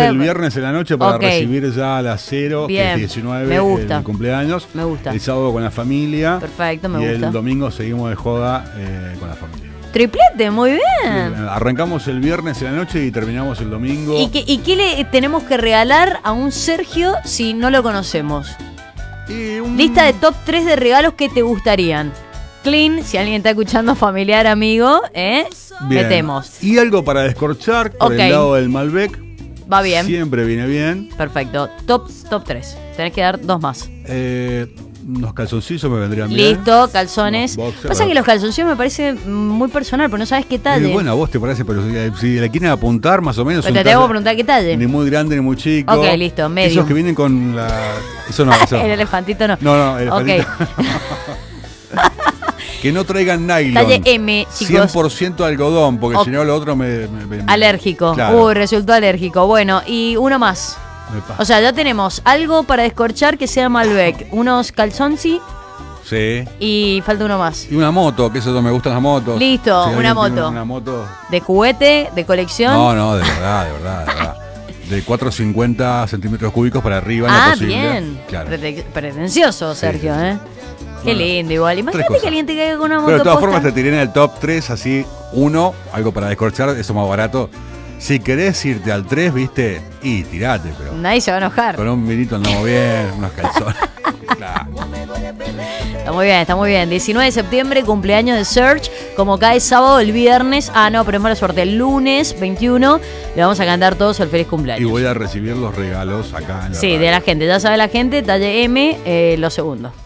el viernes en la noche para recibir ya a las 0, bien, que es 19, me gusta. el cumpleaños. Me gusta. El sábado con la familia. Perfecto, me gusta. Y el domingo seguimos de joda con la familia. Triplete, muy bien. Sí, arrancamos el viernes en la noche y terminamos el domingo. ¿Y qué le tenemos que regalar a un Sergio si no lo conocemos? Lista de top 3 de regalos que te gustarían. Clean, si alguien está escuchando, familiar, amigo, metemos. Y algo para descorchar por el lado del Malbec. Va bien. Siempre viene bien. Perfecto. Top 3. Tenés que dar 2 más. Unos calzoncillos me vendrían bien. Listo, calzones. Pasa que los calzoncillos me parece muy personal, pero no sabes qué talle. Bueno, a vos te parece, pero si le quieren apuntar más o menos. Pero te tengo que preguntar qué talle. Ni muy grande ni muy chico. Ok, listo, medio. Esos que vienen con la... Eso no. Eso. El elefantito no. No, el elefantito. Que no traigan nylon. Talle M, chicos. 100% algodón, porque si no lo otro me alérgico. Claro. Resultó alérgico. Bueno, y uno más. O sea, ya tenemos algo para descorchar que sea Malbec. Unos calzonci. Sí. Y falta uno más. Y una moto, que eso me gustan las motos. Listo, si una moto. Una moto. ¿De juguete? ¿De colección? No, de verdad. De 450 centímetros cúbicos para arriba en la posible. Bien. Claro. Pretencioso, Sergio, sí. Qué lindo, igual. Imagínate que alguien te caiga con una moto. Pero de todas posta. formas te tiré en el top 3, así, 1, algo para descorchar, eso más barato. Si querés irte al 3, viste, y tirate, pero. Nadie se va a enojar. Con un vinito andamos bien, unos calzones. Claro. Está muy bien. 19 de septiembre, cumpleaños de Serge. Como cae sábado, el viernes. No, pero es mala suerte. El lunes 21 le vamos a cantar todos el feliz cumpleaños. Y voy a recibir los regalos acá en la radio. De la gente. Ya sabe la gente, talle M, lo segundo.